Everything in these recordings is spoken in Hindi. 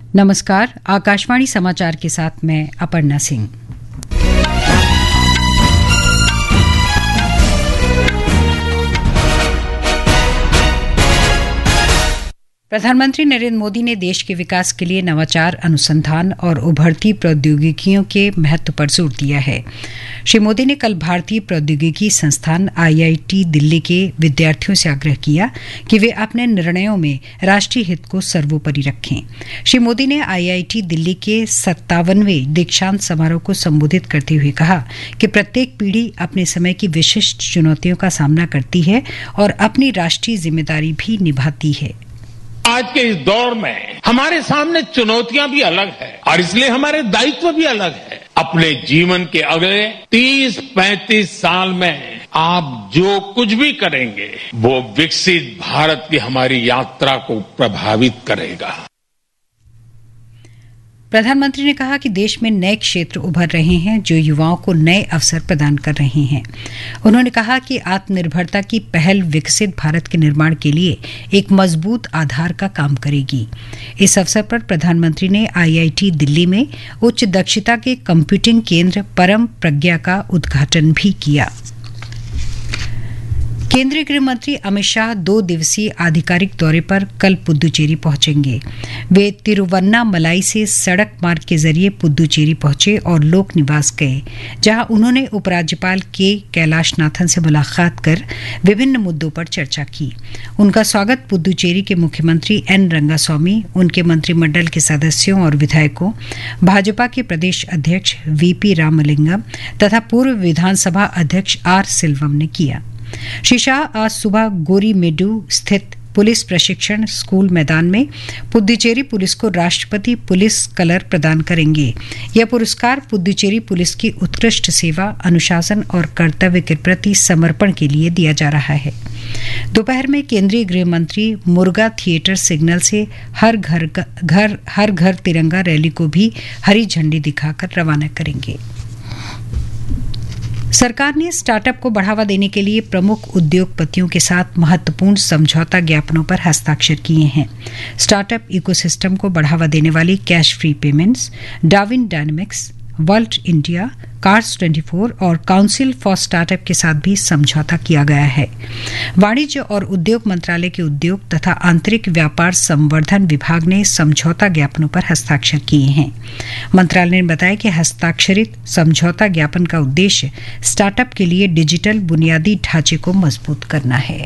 नमस्कार, आकाशवाणी समाचार के साथ मैं अपर्णा सिंह। प्रधानमंत्री नरेंद्र मोदी ने देश के विकास के लिए नवाचार, अनुसंधान और उभरती प्रौद्योगिकियों के महत्व पर जोर दिया है। श्री मोदी ने कल भारतीय प्रौद्योगिकी संस्थान IIT दिल्ली के विद्यार्थियों से आग्रह किया कि वे अपने निर्णयों में राष्ट्रीय हित को सर्वोपरि रखें। श्री मोदी ने IIT दिल्ली के 57वें दीक्षांत समारोह को संबोधित करते हुए कहा कि प्रत्येक पीढ़ी अपने समय की विशिष्ट चुनौतियों का सामना करती है और अपनी राष्ट्रीय जिम्मेदारी भी निभाती है। आज के इस दौर में हमारे सामने चुनौतियां भी अलग है और इसलिए हमारे दायित्व भी अलग है। अपने जीवन के अगले 30-35 साल में आप जो कुछ भी करेंगे वो विकसित भारत की हमारी यात्रा को प्रभावित करेगा। प्रधानमंत्री ने कहा कि देश में नए क्षेत्र उभर रहे हैं जो युवाओं को नए अवसर प्रदान कर रहे हैं। उन्होंने कहा कि आत्मनिर्भरता की पहल विकसित भारत के निर्माण के लिए एक मजबूत आधार का काम करेगी। इस अवसर पर प्रधानमंत्री ने IIT दिल्ली में उच्च दक्षता के कंप्यूटिंग केंद्र परम प्रज्ञा का उद्घाटन भी किया। केंद्रीय गृह मंत्री अमित शाह 2 दिवसीय आधिकारिक दौरे पर कल पुद्दुचेरी पहुंचेंगे। वे तिरुवन्नामलाई से सड़क मार्ग के जरिए पुद्दुचेरी पहुंचे और लोक निवास गए, जहां उन्होंने उपराज्यपाल के कैलाशनाथन से मुलाकात कर विभिन्न मुद्दों पर चर्चा की। उनका स्वागत पुद्दुचेरी के मुख्यमंत्री N रंगास्वामी, उनके मंत्रिमंडल के सदस्यों और विधायकों, भाजपा के प्रदेश अध्यक्ष VP रामलिंगम तथा पूर्व विधानसभा अध्यक्ष R सिल्वम ने किया। श्री शाह आज सुबह गोरीमेडू स्थित पुलिस प्रशिक्षण स्कूल मैदान में पुद्दुचेरी पुलिस को राष्ट्रपति पुलिस कलर प्रदान करेंगे। यह पुरस्कार पुद्दुचेरी पुलिस की उत्कृष्ट सेवा, अनुशासन और कर्तव्य के प्रति समर्पण के लिए दिया जा रहा है। दोपहर में केंद्रीय गृह मंत्री मुर्गा थिएटर सिग्नल से हर घर तिरंगा रैली को भी हरी झंडी दिखाकर रवाना करेंगे। सरकार ने स्टार्टअप को बढ़ावा देने के लिए प्रमुख उद्योगपतियों के साथ महत्वपूर्ण समझौता ज्ञापनों पर हस्ताक्षर किए हैं। स्टार्टअप इकोसिस्टम को बढ़ावा देने वाली cash free payments, Darwin dynamics, world India, cars 24 और काउंसिल फॉर स्टार्टअप के साथ भी समझौता किया गया है। वाणिज्य और उद्योग मंत्रालय के उद्योग तथा आंतरिक व्यापार संवर्धन विभाग ने समझौता ज्ञापनों पर हस्ताक्षर किए हैं। मंत्रालय ने बताया कि हस्ताक्षरित समझौता ज्ञापन का उद्देश्य स्टार्टअप के लिए डिजिटल बुनियादी ढांचे को मजबूत करना है।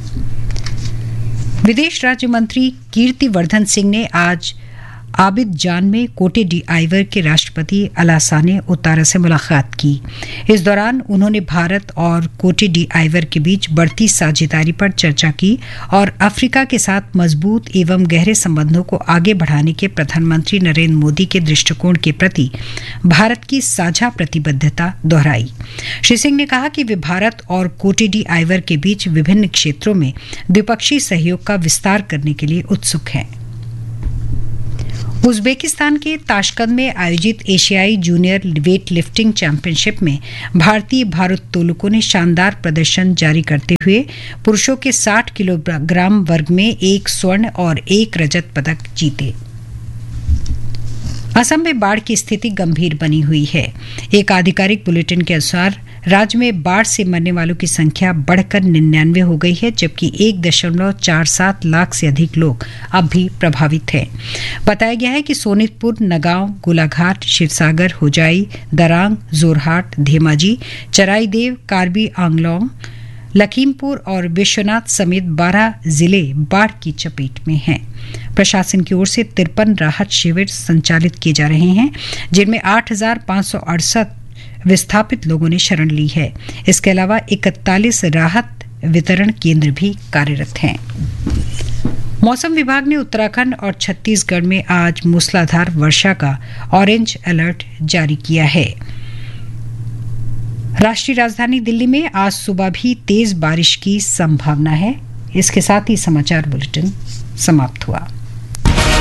विदेश राज्य मंत्री कीर्तिवर्धन सिंह ने आज आबिदजान में कोटे डी आइवर के राष्ट्रपति अलासाने उतारा से मुलाकात की। इस दौरान उन्होंने भारत और कोटे डी आइवर के बीच बढ़ती साझेदारी पर चर्चा की और अफ्रीका के साथ मजबूत एवं गहरे संबंधों को आगे बढ़ाने के प्रधानमंत्री नरेंद्र मोदी के दृष्टिकोण के प्रति भारत की साझा प्रतिबद्धता दोहराई। श्री सिंह ने कहा कि वे भारत और कोटे डी आइवर के बीच विभिन्न क्षेत्रों में द्विपक्षीय सहयोग का विस्तार करने के लिए उत्सुक हैं। उज्बेकिस्तान के ताशकंद में आयोजित एशियाई जूनियर वेट लिफ्टिंग चैंपियनशिप में भारतीय भारोत्तोलकों ने शानदार प्रदर्शन जारी करते हुए पुरुषों के 60 किलोग्राम वर्ग में 1 स्वर्ण और 1 रजत पदक जीते। असम में बाढ़ की स्थिति गंभीर बनी हुई है। एक आधिकारिक बुलेटिन के अनुसार राज्य में बाढ़ से मरने वालों की संख्या बढ़कर 99 हो गई है, जबकि 1.47 लाख से अधिक लोग अब भी प्रभावित हैं। बताया गया है कि सोनितपुर, नगांव, गोलाघाट, शिवसागर, होजाई, दरांग, जोरहाट, धेमाजी, चराईदेव, कार्बी आंगलोंग, लखीमपुर और विश्वनाथ समेत 12 जिले बाढ़ की चपेट में हैं। प्रशासन की ओर से 53 राहत शिविर संचालित किए जा रहे हैं, जिनमें 8,568 विस्थापित लोगों ने शरण ली है। इसके अलावा 41 राहत वितरण केंद्र भी कार्यरत हैं। मौसम विभाग ने उत्तराखंड और छत्तीसगढ़ में आज मूसलाधार वर्षा का ऑरेंज अलर्ट जारी किया है। राष्ट्रीय राजधानी दिल्ली में आज सुबह भी तेज बारिश की संभावना है। इसके साथ ही समाचार बुलेटिन समाप्त हुआ।